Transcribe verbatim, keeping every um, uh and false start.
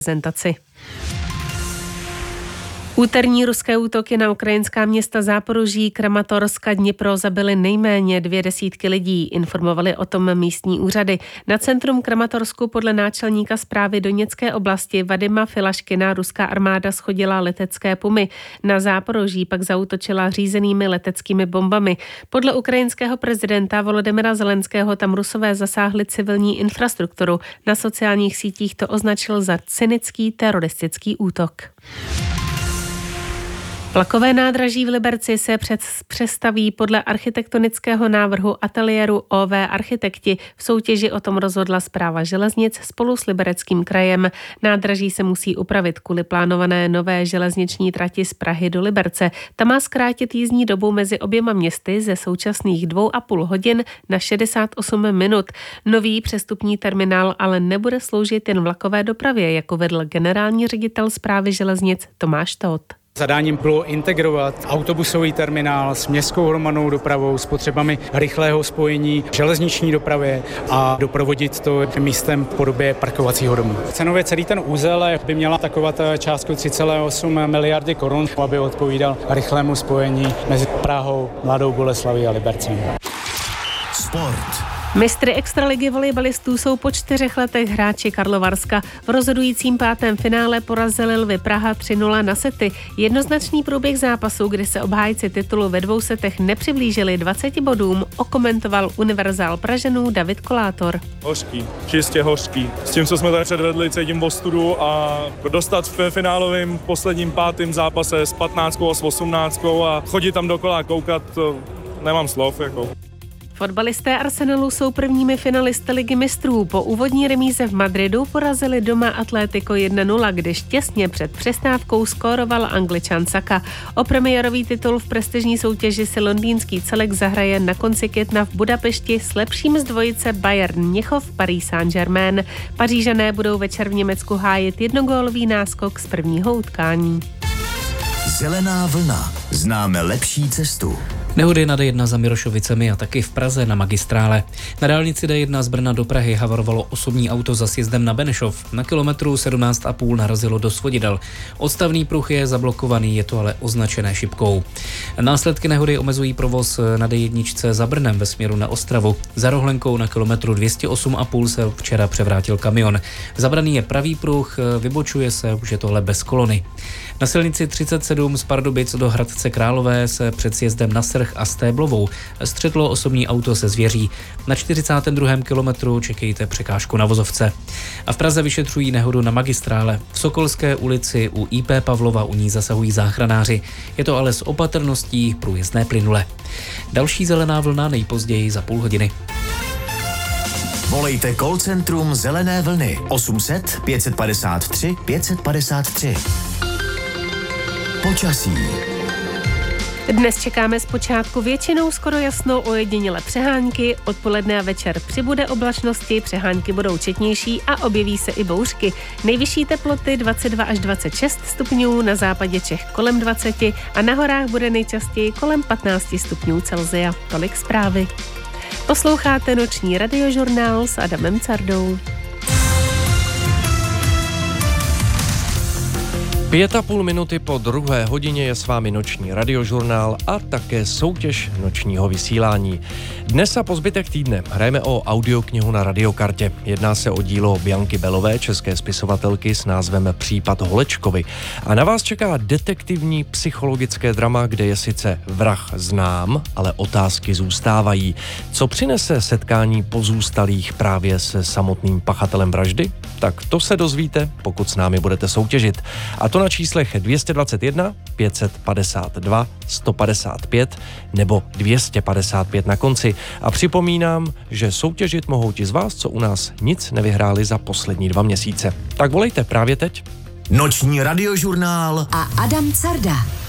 prezentaci. Úterní ruské útoky na ukrajinská města Záporoží, Kramatorsk a Dnipro zabily nejméně dvě desítky lidí, informovali o tom místní úřady. Na centrum Kramatorsku podle náčelníka správy Doněcké oblasti Vadima Filaškina ruská armáda shodila letecké pumy. Na Záporoží pak zaútočila řízenými leteckými bombami. Podle ukrajinského prezidenta Volodymyra Zelenského tam Rusové zasáhli civilní infrastrukturu. Na sociálních sítích to označil za cynický teroristický útok. Vlakové nádraží v Liberci se před, přestaví podle architektonického návrhu ateliéru O V Architekti. V soutěži o tom rozhodla Správa železnic spolu s Libereckým krajem. Nádraží se musí upravit kvůli plánované nové železniční trati z Prahy do Liberce. Ta má zkrátit jízdní dobu mezi oběma městy ze současných dvou a půl hodin na šedesát osm minut. Nový přestupní terminál ale nebude sloužit jen vlakové dopravě, jako vedl generální ředitel Správy železnic Tomáš Tóth. Zadáním bylo integrovat autobusový terminál s městskou hromadnou dopravou, s potřebami rychlého spojení železniční dopravy a doprovodit to místem v podobě parkovacího domu. Cenově celý ten úzel by měla takovat částku tři celé osm miliardy korun, aby odpovídal rychlému spojení mezi Prahou, Mladou Boleslaví a Libercem. Sport. Mistry extraligy volejbalistů jsou po čtyřech letech hráči Karlovarska. V rozhodujícím pátém finále porazili Lvy Praha tři nula na sety. Jednoznačný průběh zápasu, kdy se obhájci titulu ve dvou setech nepřiblížili dvaceti bodům, okomentoval univerzál Pražanů David Kolátor. Hořký, čistě hořký. S tím, co jsme tady předvedli, cítím ostudu a dostat v finálovém posledním pátém zápase s patnáctkou a s osmnáctkou a chodit tam dokola koukat, nemám slov, jako. Fotbalisté Arsenalu jsou prvními finalisty Ligy mistrů. Po úvodní remíze v Madridu porazili doma Atlético jedna nula, když těsně před přestávkou skóroval Angličan Saka. O premiérový titul v prestižní soutěži si londýnský celek zahraje na konci května v Budapešti s lepším z dvojice Bayern Mnichov Paris Saint-Germain. Pařížané budou večer v Německu hájit jednogólový náskok z prvního utkání. Zelená vlna. Známe lepší cestu. Nehody na D jedna za Mirošovicemi a taky v Praze na magistrále. Na dálnici D jedna z Brna do Prahy havarovalo osobní auto za sjezdem na Benešov. Na kilometru sedmnáct a půl narazilo do svodidel. Odstavný pruh je zablokovaný, je to ale označené šipkou. Následky nehody omezují provoz na D jedna za Brnem ve směru na Ostravu. Za Rohlenkou na kilometru dvě stě osm a půl se včera převrátil kamion. Zabraný je pravý pruh, vybočuje se, už je tohle bez kolony. Na silnici třicet sedm z Pardubic do Hradce Králové se před sjezdem na Srch a Stéblovou střetlo osobní auto se zvěří. Na čtyřicátém druhém kilometru čekejte překážku na vozovce. A v Praze vyšetřují nehodu na magistrále. V Sokolské ulici u I P Pavlova u ní zasahují záchranáři. Je to ale s opatrností průjezdné plynule. Další zelená vlna nejpozději za půl hodiny. Volejte call centrum Zelené vlny osm set pět padesát tři pět padesát tři. Počasí. Dnes čekáme zpočátku většinou skoro jasno, ojediněle přehánky, odpoledne a večer přibude oblačnosti, přehánky budou četnější a objeví se i bouřky. Nejvyšší teploty dvacet dva až dvacet šest stupňů, na západě Čech kolem dvacet a na horách bude nejčastěji kolem patnáct stupňů Celsia. Tolik zprávy. Posloucháte noční radiožurnál s Adamem Cardou. Pět a půl minuty po druhé hodině je s vámi noční radiožurnál a také soutěž nočního vysílání. Dnes a po zbytek týdne hrajeme o audioknihu na radiokartě. Jedná se o dílo Bianky Belové, české spisovatelky s názvem Případ Holečkovy. A na vás čeká detektivní psychologické drama, kde je sice vrah znám, ale otázky zůstávají. Co přinese setkání pozůstalých právě se samotným pachatelem vraždy? Tak to se dozvíte, pokud s námi budete soutěžit. A to na číslech dvě stě dvacet jedna, pět set padesát dva, sto padesát pět nebo dvě stě padesát pět na konci. A připomínám, že soutěžit mohou ti z vás, co u nás nic nevyhráli za poslední dva měsíce. Tak volejte právě teď. Noční radiožurnál a Adam Carda.